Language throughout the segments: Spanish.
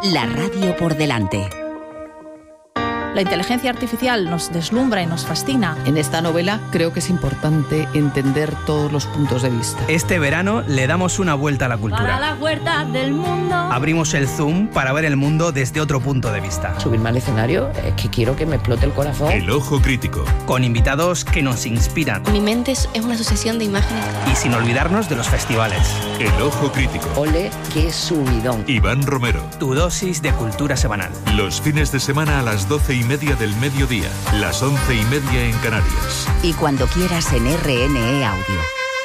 La radio por delante. La inteligencia artificial nos deslumbra y nos fascina. En esta novela creo que es importante entender todos los puntos de vista. Este verano le damos una vuelta a la cultura. Para las huertas del mundo. Abrimos el zoom para ver el mundo desde otro punto de vista. Subirme al escenario es que quiero que me explote el corazón. El ojo crítico. Con invitados que nos inspiran. Mi mente es una sucesión de imágenes. Y sin olvidarnos de los festivales. El ojo crítico. Ole, qué subidón. Iván Romero. Tu dosis de cultura semanal. Los fines de semana a las 12:30 del mediodía, las 11:30 en Canarias. Y cuando quieras en RNE Audio.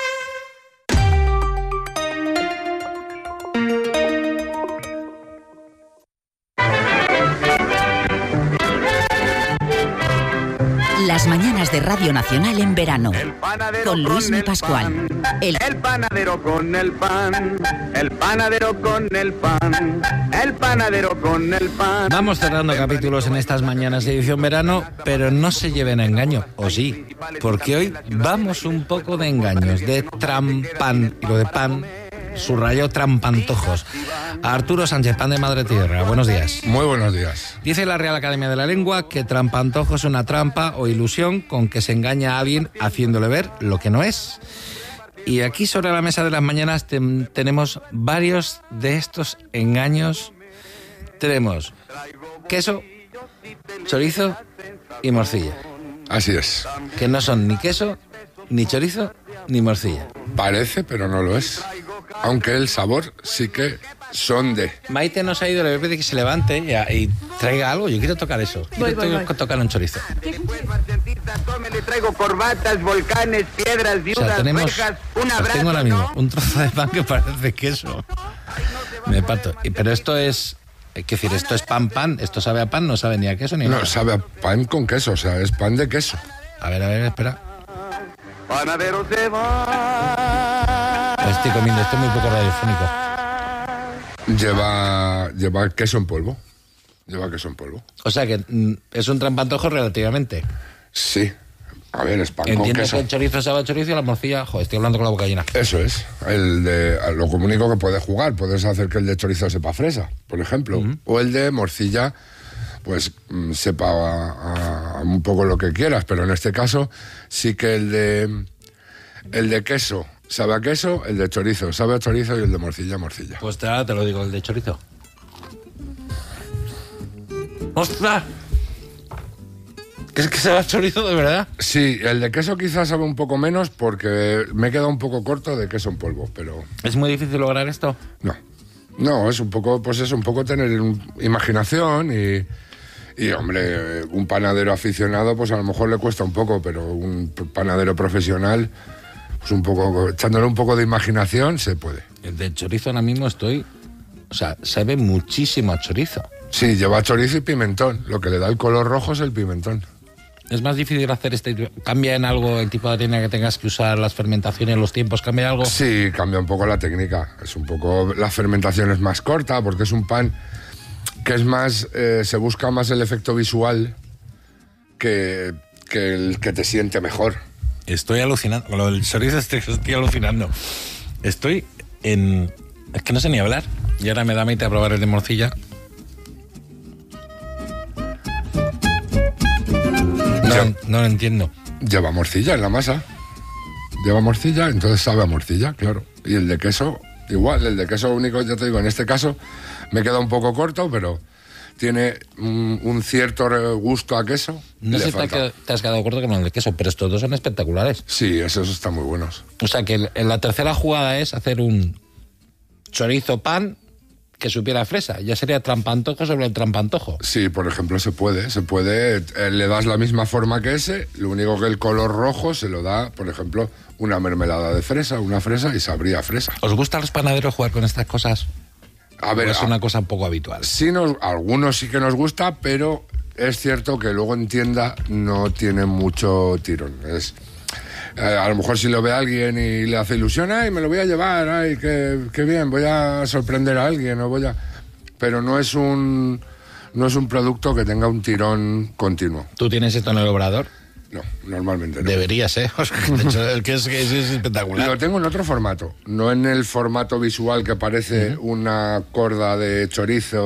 Las mañanas de Radio Nacional en verano. Con Luismi Pascual. El panadero con el pan. El panadero con el pan. El panadero con el pan. Vamos cerrando capítulos en estas mañanas de edición verano, pero no se lleven a engaño, o sí, porque hoy vamos un poco de engaños, de trampan, y lo de pan, subrayó trampantojos. A Arturo Sánchez, pan de Madre Tierra, buenos días. Muy buenos días. Dice la Real Academia de la Lengua que trampantojo es una trampa o ilusión con que se engaña a alguien haciéndole ver lo que no es. Y aquí sobre la mesa de las mañanas tenemos varios de estos engaños. Tenemos queso, chorizo y morcilla. Así es. Que no son ni queso, ni chorizo, ni morcilla. Parece, pero no lo es. Aunque el sabor sí que son de... Maite nos ha ido, le voy a pedir que se levante y traiga algo. Yo quiero tocar eso. Voy. Tocar un chorizo. Le traigo corbatas, volcanes, piedras, viudas, rejas, un abrazo. Tengo ahora mismo un trozo de pan que parece queso. Me parto. Pero esto es... ¿Qué decir? Esto es pan. Esto sabe a pan, no sabe ni a queso ni nada. No, sabe a pan con queso, o sea, es pan de queso. A ver, espera. Panadero se va. Estoy comiendo, esto es muy poco radiofónico. Lleva queso en polvo. Lleva queso en polvo. O sea que es un trampantojo relativamente. Sí. A ver, es pan con Entiendo queso. que el chorizo sabe a chorizo y la morcilla... Joder, estoy hablando con la boca llena. Eso es. Lo único que puedes jugar. Puedes hacer que el de chorizo sepa fresa, por ejemplo. Uh-huh. O el de morcilla, pues sepa a un poco lo que quieras. Pero en este caso, sí que el de queso sabe a queso, el de chorizo sabe a chorizo y el de morcilla, morcilla. Pues te lo digo, el de chorizo. ¡Ostras! ¿Es que sabe a chorizo de verdad? Sí, el de queso quizás sabe un poco menos porque me he quedado un poco corto de queso en polvo, pero... ¿Es muy difícil lograr esto? No, es un poco, pues es un poco tener imaginación y hombre, un panadero aficionado pues a lo mejor le cuesta un poco, pero un panadero profesional, pues un poco, echándole un poco de imaginación se puede. El de chorizo ahora mismo sabe muchísimo a chorizo. Sí, lleva chorizo y pimentón, lo que le da el color rojo es el pimentón. ¿Es más difícil hacer cambia en algo el tipo de harina que tengas que usar, las fermentaciones, los tiempos, cambia algo? Sí, cambia un poco la técnica, es un poco, la fermentación es más corta porque es un pan que es más, se busca más el efecto visual que el que te siente mejor. Estoy alucinando, con lo del chorizo estoy alucinando. Es que no sé ni hablar, y ahora me da Maite a probar el de morcilla. No lo entiendo. Lleva morcilla en la masa. Lleva morcilla, entonces sabe a morcilla, claro. Y el de queso, igual. El de queso único, ya te digo, en este caso me queda un poco corto, pero tiene un cierto gusto a queso. No sé si te has quedado corto con el de queso, pero estos dos son espectaculares. Sí, esos están muy buenos. O sea que en la tercera jugada es hacer un chorizo pan que supiera a fresa. Ya sería trampantojo sobre el trampantojo. Sí, por ejemplo, se puede. Le das la misma forma que ese, lo único que el color rojo se lo da, por ejemplo, una mermelada de fresa, una fresa y sabría a fresa. ¿Os gusta a los panaderos jugar con estas cosas? A ver, es una cosa un poco habitual. Sí, algunos sí que nos gusta, pero es cierto que luego en tienda no tiene mucho tirón. A lo mejor si lo ve a alguien y le hace ilusión, ¡ay, me lo voy a llevar! ¡Ay, qué bien! Voy a sorprender a alguien, pero no es un producto que tenga un tirón continuo. ¿Tú tienes esto en el obrador? No, normalmente no. Deberías, ¿eh? De hecho, el que es espectacular. Lo tengo en otro formato, no en el formato visual que parece una corda de chorizo